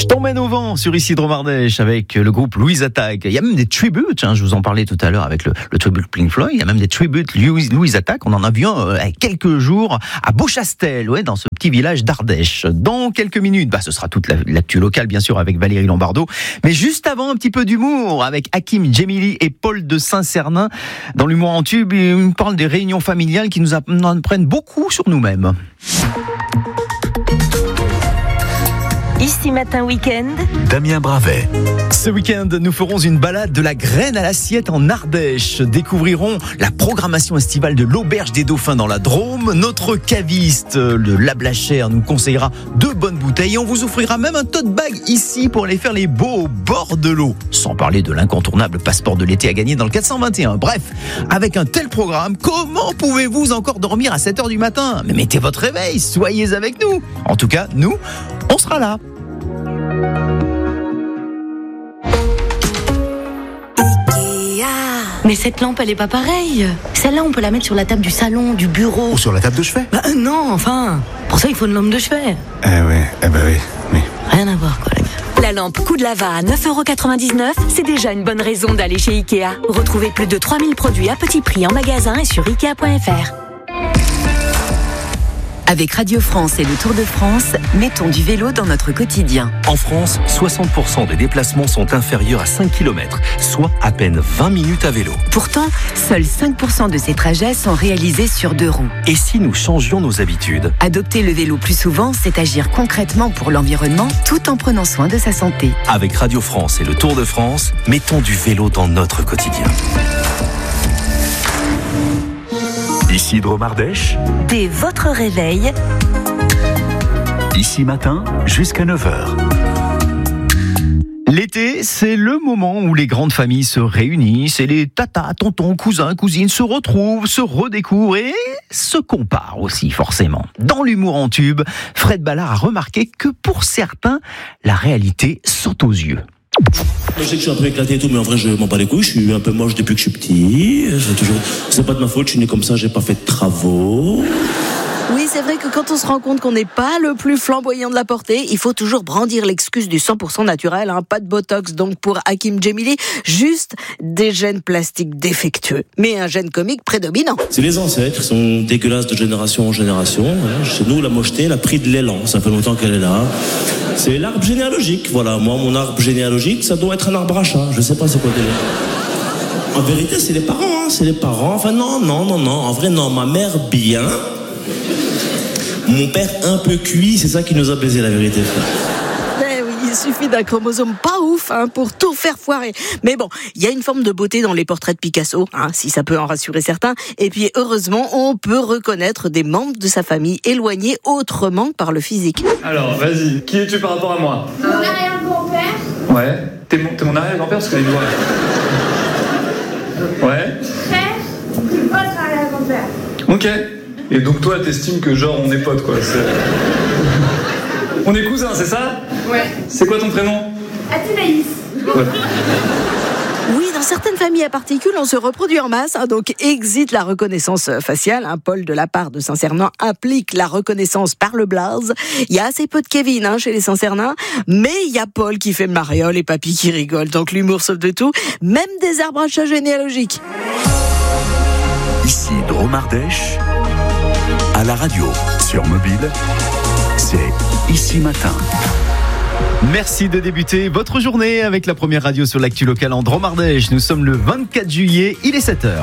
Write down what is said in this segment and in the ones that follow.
Je t'emmène au vent sur Isidro Mardèche avec le groupe Louise Attaque. Il y a même des tributes, je vous en parlais tout à l'heure avec le tribute Pink Floyd. Il y a même des tributes Louise Attaque. On en a vu un quelques jours à Beauchastel, dans ce petit village d'Ardèche. Dans quelques minutes, ce sera toute l'actu locale, bien sûr, avec Valérie Lombardo. Mais juste avant, un petit peu d'humour avec Hakim Djemili et Paul de Saint-Cernin. Dans l'humour en tube, ils parlent des réunions familiales qui nous apprennent beaucoup sur nous-mêmes. Ici Matin Week-end, Damien Bravet. Ce week-end, nous ferons une balade de la graine à l'assiette en Ardèche. Découvrirons la programmation estivale de l'Auberge des Dauphins dans la Drôme. Notre caviste, le Lablachère, nous conseillera 2 bonnes bouteilles. Et on vous offrira même un tote bag ici pour aller faire les beaux au bord de l'eau. Sans parler de l'incontournable passeport de l'été à gagner dans le 421. Bref, avec un tel programme, comment pouvez-vous encore dormir à 7h du matin ? Mais mettez votre réveil, soyez avec nous. En tout cas, nous, on sera là. mais cette lampe elle est pas pareille. Celle-là on peut la mettre sur la table du salon, du bureau. Ou sur la table de chevet. Non, enfin, pour ça il faut une lampe de chevet. Oui. Rien à voir quoi les gars. La lampe Coup de Lava à 9,99€, c'est déjà une bonne raison d'aller chez Ikea. Retrouvez plus de 3000 produits à petit prix en magasin et sur Ikea.fr. Avec Radio France et le Tour de France, mettons du vélo dans notre quotidien. En France, 60% des déplacements sont inférieurs à 5 km, soit à peine 20 minutes à vélo. Pourtant, seuls 5% de ces trajets sont réalisés sur 2 roues. Et si nous changions nos habitudes ? Adopter le vélo plus souvent, c'est agir concrètement pour l'environnement tout en prenant soin de sa santé. Avec Radio France et le Tour de France, mettons du vélo dans notre quotidien. Isidro Mardèche, Dès votre réveil, ici matin jusqu'à 9h. L'été, c'est le moment où les grandes familles se réunissent et les tatas, tontons, cousins, cousines se retrouvent, se redécouvrent et se comparent aussi forcément. Dans l'humour en tube, Fred Ballard a remarqué que pour certains, la réalité saute aux yeux. Je sais que je suis un peu éclaté et tout, mais en vrai, je m'en bats les couilles. Je suis un peu moche depuis que je suis petit. C'est pas de ma faute, je suis né comme ça, j'ai pas fait de travaux. Oui, c'est vrai que quand on se rend compte qu'on n'est pas le plus flamboyant de la portée, il faut toujours brandir l'excuse du 100% naturel, pas de botox donc pour Hakim Djemili, juste des gènes plastiques défectueux, mais un gène comique prédominant. C'est les ancêtres, ils sont dégueulasses de génération en génération. Chez nous, la mocheté, elle a pris de l'élan, ça fait longtemps qu'elle est là. C'est l'arbre généalogique, voilà. Moi, mon arbre généalogique, ça doit être un arbre à chat, je sais pas c'est quoi déjà. En vérité, c'est les parents, c'est les parents. Enfin, non, en vrai, non, ma mère, bien... Mon père un peu cuit, c'est ça qui nous a baisé la vérité. Eh oui, il suffit d'un chromosome pas ouf pour tout faire foirer. Mais bon, il y a une forme de beauté dans les portraits de Picasso, si ça peut en rassurer certains. Et puis heureusement, on peut reconnaître des membres de sa famille éloignés autrement par le physique. Alors, vas-y, qui es-tu par rapport à moi ? Mon arrière-grand-père. Ouais, t'es mon arrière-grand-père parce qu'elle est noire. Ouais. Frère de votre arrière-grand-père. Ok. Et donc toi, t'estimes que genre on est potes quoi. On est cousins, c'est ça ? Ouais. C'est quoi ton prénom ? Athénaïs. Ouais. Oui, dans certaines familles à particules, on se reproduit en masse, donc exit la reconnaissance faciale. Paul de la part de Saint-Cernin implique la reconnaissance par le blaze. Il y a assez peu de Kevin chez les Saint-Cernin, mais il y a Paul qui fait le mariole et Papy qui rigole. Donc l'humour sauve de tout, même des arbres à chat généalogiques. Isidro Mardèche, à la radio, sur mobile, c'est Ici Matin. Merci de débuter votre journée avec la première radio sur l'actu locale en Drôme-Ardèche. Nous sommes le 24 juillet, il est 7h.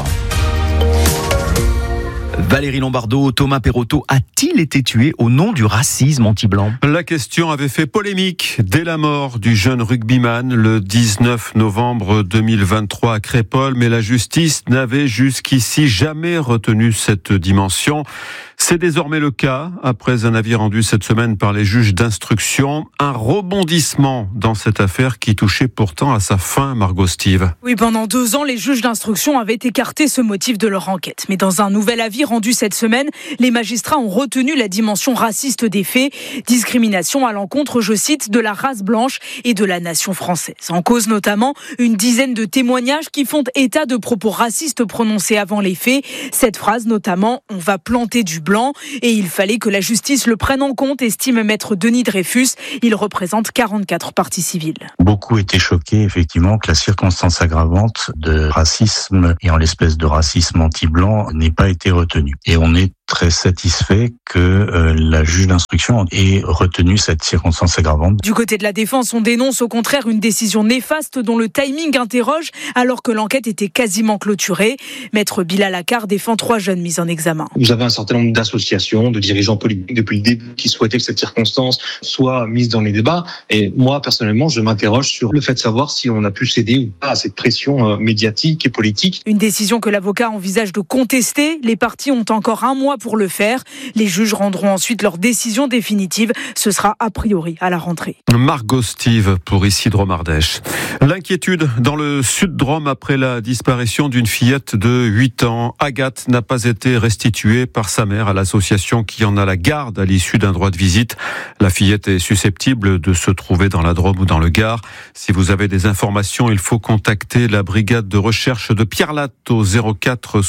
Valérie Lombardo, Thomas Perrotto, a-t-il été tué au nom du racisme anti-blanc ? La question avait fait polémique dès la mort du jeune rugbyman le 19 novembre 2023 à Crépol, mais la justice n'avait jusqu'ici jamais retenu cette dimension. C'est désormais le cas, après un avis rendu cette semaine par les juges d'instruction. Un rebondissement dans cette affaire qui touchait pourtant à sa fin, Margot Steve. Oui, pendant 2 ans, les juges d'instruction avaient écarté ce motif de leur enquête. Mais dans un nouvel avis rendu cette semaine, les magistrats ont retenu la dimension raciste des faits. Discrimination à l'encontre, je cite, de la race blanche et de la nation française. En cause notamment une dizaine de témoignages qui font état de propos racistes prononcés avant les faits. Cette phrase notamment, on va planter du blanc blanc. Et il fallait que la justice le prenne en compte, estime maître Denis Dreyfus. Il représente 44 parties civiles. Beaucoup étaient choqués, effectivement, que la circonstance aggravante de racisme, et en l'espèce de racisme anti-blanc, n'ait pas été retenue. Et on est très satisfait que la juge d'instruction ait retenu cette circonstance aggravante. Du côté de la défense, on dénonce au contraire une décision néfaste dont le timing interroge alors que l'enquête était quasiment clôturée. Maître Bilal Akar défend 3 jeunes mis en examen. Vous avez un certain nombre d'associations, de dirigeants politiques depuis le début qui souhaitaient que cette circonstance soit mise dans les débats. Et moi, personnellement, je m'interroge sur le fait de savoir si on a pu céder ou pas à cette pression médiatique et politique. Une décision que l'avocat envisage de contester. Les parties ont encore 1 mois pour le faire. Les juges rendront ensuite leur décision définitive. Ce sera a priori à la rentrée. Margot Steve pour ici Drôme Ardèche. L'inquiétude dans le sud de Rome après la disparition d'une fillette de 8 ans. Agathe n'a pas été restituée par sa mère à l'association qui en a la garde à l'issue d'un droit de visite. La fillette est susceptible de se trouver dans la Drôme ou dans le Gard. Si vous avez des informations, il faut contacter la brigade de recherche de Pierre-Latte au 04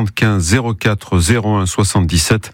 75 04 01 77.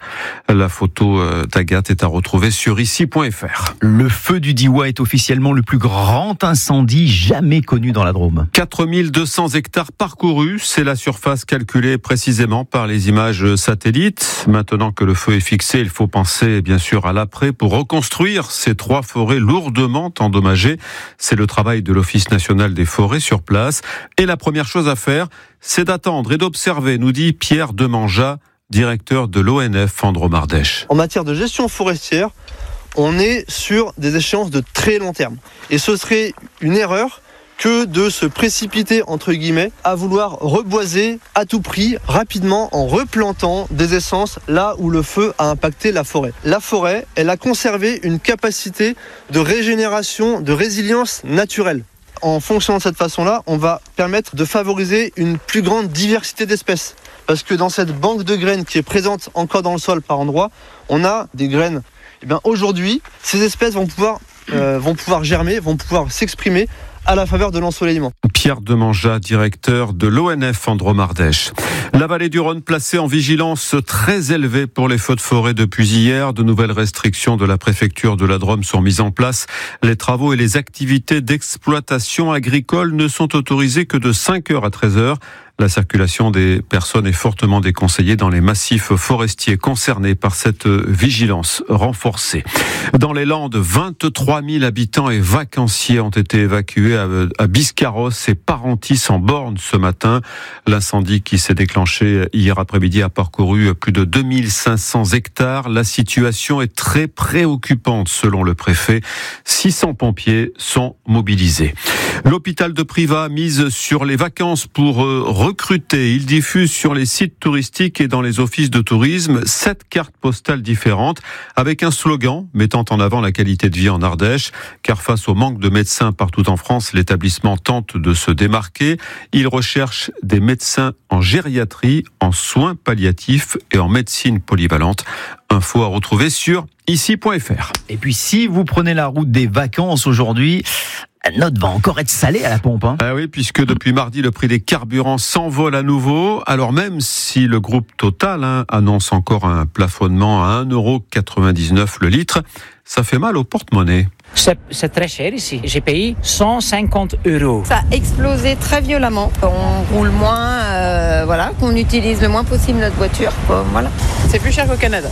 La photo d'Agathe est à retrouver sur ici.fr. Le feu du Diois est officiellement le plus grand incendie jamais connu dans la Drôme. 4200 hectares parcourus, c'est la surface calculée précisément par les images satellites. Maintenant que le feu est fixé, il faut penser bien sûr à l'après pour reconstruire ces 3 forêts lourdement endommagées. C'est le travail de l'Office national des forêts sur place. Et la première chose à faire, c'est d'attendre et d'observer, nous dit Pierre Demangeat, directeur de l'ONF en Drôme Ardèche. En matière de gestion forestière, on est sur des échéances de très long terme. Et ce serait une erreur que de se précipiter, entre guillemets, à vouloir reboiser à tout prix, rapidement, en replantant des essences là où le feu a impacté la forêt. La forêt, elle a conservé une capacité de régénération, de résilience naturelle. En fonctionnant de cette façon-là, on va permettre de favoriser une plus grande diversité d'espèces. Parce que dans cette banque de graines qui est présente encore dans le sol par endroits, on a des graines. Et bien aujourd'hui, ces espèces vont pouvoir germer, vont pouvoir s'exprimer à la faveur de l'ensoleillement. Pierre Demangeat, directeur de l'ONF en Drôme Ardèche. La vallée du Rhône placée en vigilance très élevée pour les feux de forêt depuis hier. De nouvelles restrictions de la préfecture de la Drôme sont mises en place. Les travaux et les activités d'exploitation agricole ne sont autorisés que de 5h à 13h. La circulation des personnes est fortement déconseillée dans les massifs forestiers concernés par cette vigilance renforcée. Dans les Landes, 23 000 habitants et vacanciers ont été évacués à Biscarros et Parentis en Borne ce matin. L'incendie qui s'est déclenché hier après-midi a parcouru plus de 2500 hectares. La situation est très préoccupante selon le préfet. 600 pompiers sont mobilisés. L'hôpital de Privas mise sur les vacances pour recruter. Il diffuse sur les sites touristiques et dans les offices de tourisme 7 cartes postales différentes avec un slogan mettant en avant la qualité de vie en Ardèche. Car face au manque de médecins partout en France, l'établissement tente de se démarquer. Il recherche des médecins en gériatrie, en soins palliatifs et en médecine polyvalente. Info à retrouver sur ici.fr. Et puis si vous prenez la route des vacances aujourd'hui, la note va encore être salée à la pompe. Ah oui, puisque depuis mardi, le prix des carburants s'envole à nouveau. Alors même si le groupe Total annonce encore un plafonnement à 1,99€ le litre, ça fait mal au porte-monnaie. C'est très cher ici. J'ai payé 150 €. Ça a explosé très violemment. On roule moins, qu'on utilise le moins possible notre voiture. Voilà. C'est plus cher qu'au Canada.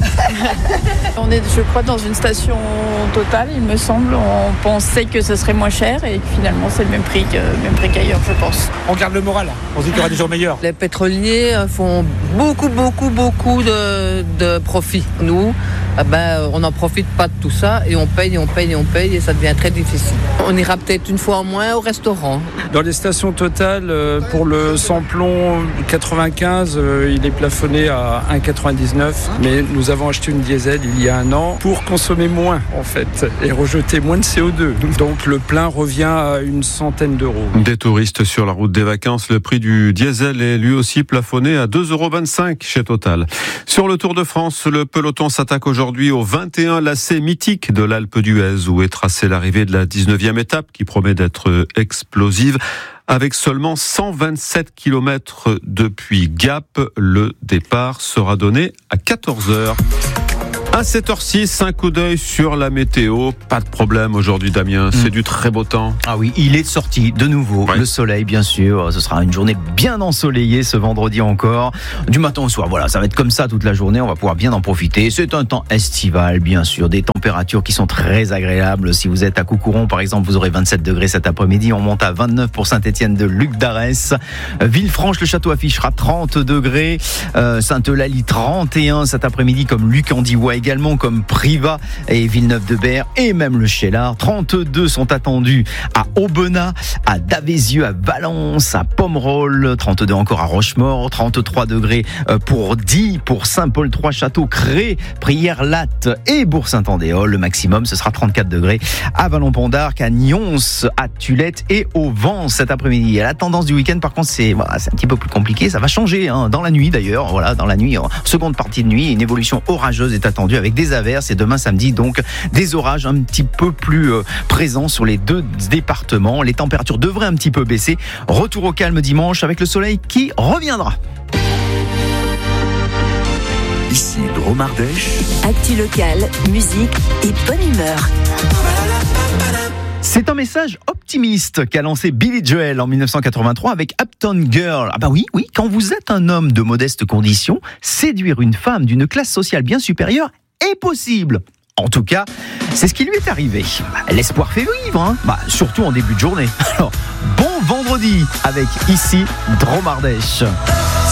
On est, je crois, dans une station Total, il me semble. On pensait que ce serait moins cher et finalement c'est le même prix qu'ailleurs, je pense. On garde le moral. On se dit qu'il y aura des jours meilleurs. Les pétroliers font beaucoup de profit. Nous, on n'en profite pas de tout ça et on paye et ça devient très difficile. On ira peut-être une fois en moins au restaurant. Dans les stations Total, pour le samplon 95, il est plafonné à 1,99. Mais nous avons acheté une diesel il y a 1 an pour consommer moins en fait et rejeter moins de CO2. Donc le plein revient à une centaine d'euros. Des touristes sur la route des vacances, le prix du diesel est lui aussi plafonné à 2,25 € chez Total. Sur le Tour de France, le peloton s'attaque aujourd'hui au 21 lacet mythique de l'Alpe d'Huez où est tracée l'arrivée de la 19e étape qui promet d'être explosive. avec seulement 127 km depuis Gap. Le départ sera donné à 14h. À 7h06, un coup d'œil sur la météo. Pas de problème aujourd'hui, Damien. C'est du très beau temps. Ah oui, il est sorti de nouveau. Ouais. Le soleil, bien sûr. Ce sera une journée bien ensoleillée ce vendredi encore. Du matin au soir, voilà, ça va être comme ça toute la journée. On va pouvoir bien en profiter. C'est un temps estival, bien sûr. Des températures qui sont très agréables. Si vous êtes à Coucouron, par exemple, vous aurez 27 degrés cet après-midi. On monte à 29 pour Saint-Étienne de Luc d'Arès. Villefranche, le château affichera 30 degrés. Sainte-Eulalie, 31 cet après-midi, comme Luc-en-Diois également, comme Privas et Villeneuve-de-Berre et même le Cheylard. 32 sont attendus à Aubenas, à Davézieux, à Valence, à Pomerol. 32 encore à Rochemort. 33 degrés pour Die, pour Saint-Paul-III, Château-Cré, Prières-Latte et Bourg-Saint-Andéol. Le maximum, ce sera 34 degrés à Vallon-Pont d'Arc, à Nyons, à Tulette et au Vent cet après-midi. À la tendance du week-end, par contre, c'est un petit peu plus compliqué. Ça va changer dans la nuit d'ailleurs. Voilà, dans la nuit, en seconde partie de nuit, une évolution orageuse est attendue avec des averses et demain samedi donc des orages un petit peu plus présents sur les deux départements. Les températures devraient un petit peu baisser. Retour au calme dimanche avec le soleil qui reviendra. Ici Drôme Ardèche. Actu locale, musique et bonne humeur. C'est un message optimiste qu'a lancé Billy Joel en 1983 avec Uptown Girl. Ah bah oui, quand vous êtes un homme de modeste condition, séduire une femme d'une classe sociale bien supérieure est possible. En tout cas, c'est ce qui lui est arrivé. L'espoir fait vivre, surtout en début de journée. Alors, bon vendredi avec ici Drôme Ardèche.